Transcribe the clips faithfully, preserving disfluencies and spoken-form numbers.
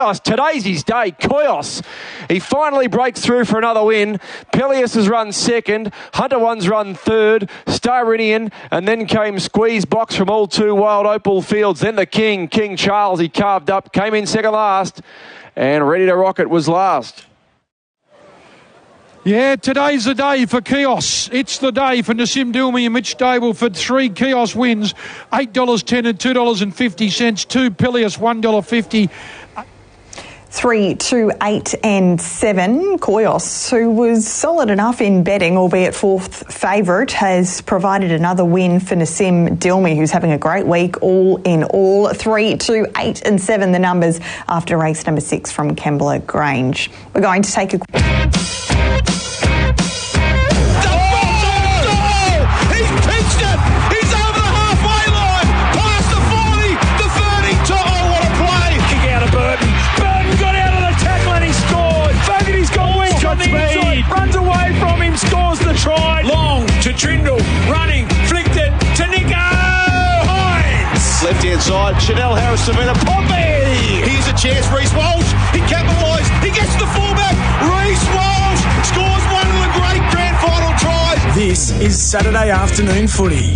Today's his day. Koyos. He finally breaks through for another win. Peleus has run second. Hunter One's run third. Styrinian. And then came Squeeze Box from all two Wild Opal Fields. Then the King, King Charles, he carved up. Came in second last. And Ready to Rocket was last. Yeah, today's the day for Kios. It's the day for Nassim Dilmi and Mitch Dableford. Three Kios wins. eight dollars ten and two dollars fifty. Two Peleus, one dollar fifty. Three, two, eight and seven. Koyos, who was solid enough in betting, albeit fourth favourite, has provided another win for Nassim Dilmi, who's having a great week all in all. Three, two, eight and seven, the numbers after race number six from Kembla Grange. We're going to take a... Runs away from him, scores the try. Long to Trindle, running, flicked it to Nico Hines. Left hand side, Chanel Harris, Savannah Poppy. Here's a chance, Reece Walsh. He capitalised, he gets the fullback. Reece Walsh scores one of the great grand final tries. This is Saturday afternoon footy.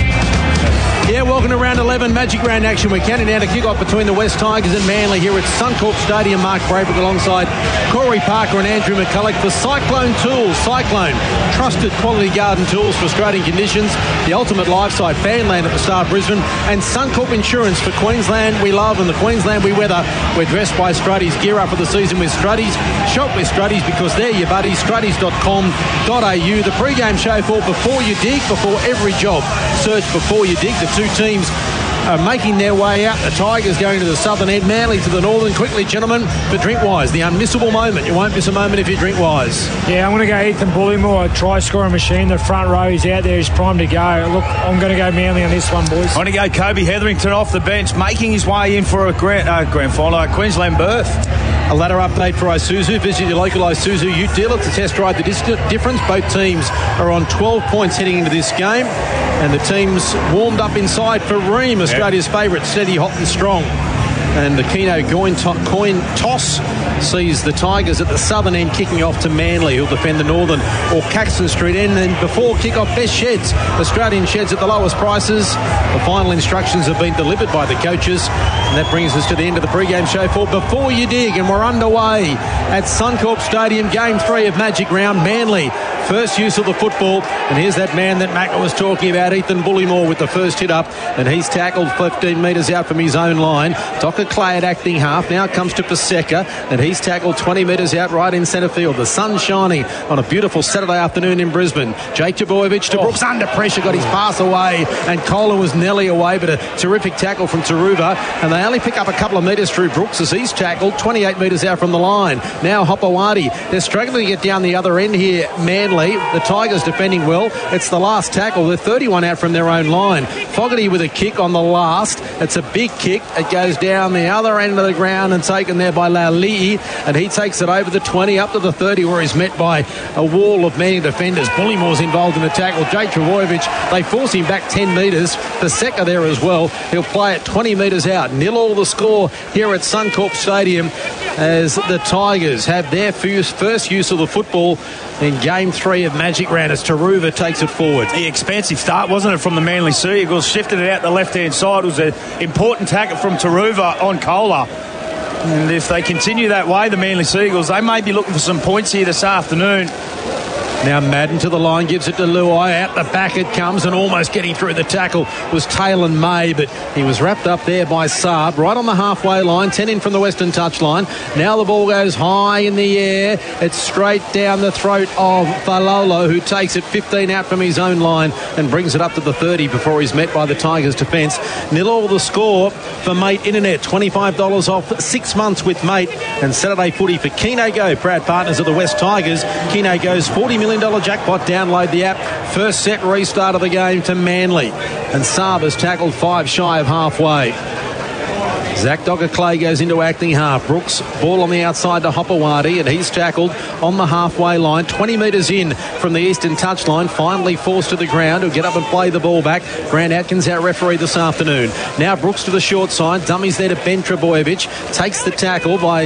Yeah, welcome to round eleven Magic Round action. We're counting down to kick-off between the West Tigers and Manly here at Suncorp Stadium. Mark Braybrick alongside Corey Parker and Andrew McCulloch for Cyclone Tools. Cyclone, trusted quality garden tools for Australian conditions. The ultimate live-side fanland at the Star Brisbane. And Suncorp Insurance for Queensland we love and the Queensland we weather. We're dressed by Struddies. Gear up for the season with Struddies. Shop with Struddies because they're your buddies. Struddies dot com dot a u. The pre-game show for Before You Dig, before every job. Search Before You Dig. The two teams are making their way out. The Tigers going to the southern end, Manly to the northern. Quickly, gentlemen, for Drinkwise, the unmissable moment. You won't miss a moment if you drink Wise. Yeah, I'm going to go Ethan Bullymore, a try-scoring machine. The front row, he's out there, he's primed to go. Look, I'm going to go Manly on this one, boys. I'm going to go Kobe Hetherington off the bench, making his way in for a grand, uh, grand final, a Queensland berth. A ladder update for Isuzu. Visit your local Isuzu Ute dealer to test drive the dis- difference. Both teams are on twelve points heading into this game. And the teams warmed up inside for Ream, Australia's yep. favourite, steady, hot and strong. And the Keno coin, to- coin toss sees the Tigers at the southern end kicking off to Manly, who'll defend the northern or Caxton Street end. And before kick-off, best sheds, Australian sheds at the lowest prices. The final instructions have been delivered by the coaches. And that brings us to the end of the pre-game show for Before You Dig. And we're underway at Suncorp Stadium, game three of Magic Round. Manly, first use of the football. And here's that man that Mac was talking about, Ethan Bullymore, with the first hit up. And he's tackled fifteen metres out from his own line. Docker Clay at acting half. Now it comes to Paseka. And he's tackled twenty metres out right in centre field. The sun shining on a beautiful Saturday afternoon in Brisbane. Jake Trbojevic to Brooks under pressure, got his pass away. And Kohler was nearly away, but a terrific tackle from Taruva. And they only pick up a couple of metres through Brooks as he's tackled twenty-eight metres out from the line. Now Hopewadi. They're struggling to get down the other end here, Manly. The Tigers defending well. It's the last tackle. They're thirty-one out from their own line. Fogarty with a kick on the last. It's a big kick. It goes down the other end of the ground and taken there by Laulii. And he takes it over the twenty up to the thirty where he's met by a wall of many defenders. Bullymore's involved in the tackle. Jake Trbojevic, they force him back ten metres. Paseka there as well. He'll play it twenty metres out. Nil all the score here at Suncorp Stadium as the Tigers have their first use of the football in game three of Magic Round as Taruva takes it forward. The expansive start, wasn't it, from the Manly Sea Eagles? Shifted it out the left-hand side. It was an important tackle from Taruva on Kohler. And if they continue that way, the Manly Sea Eagles, they may be looking for some points here this afternoon. Now Madden to the line, gives it to Luai. Out the back it comes, and almost getting through the tackle was Taylor May, but he was wrapped up there by Saab. Right on the halfway line, ten in from the western touchline. Now the ball goes high in the air. It's straight down the throat of Falolo, who takes it fifteen out from his own line and brings it up to the thirty before he's met by the Tigers defence. Nil all the score for Mate Internet. twenty-five dollars off six months with Mate. And Saturday footy for Keno Go, proud partners of the West Tigers. Keno Go's forty million dollars jackpot. Download the app. First set restart of the game to Manly. And Saab has tackled five shy of halfway. Zach Dogger-Clay goes into acting half. Brooks, ball on the outside to Hopewadi, and he's tackled on the halfway line. twenty metres in from the eastern touchline, finally forced to the ground. He'll get up and play the ball back. Grant Atkins, our referee this afternoon. Now Brooks to the short side. Dummies there to Ben Trebojevic. Takes the tackle by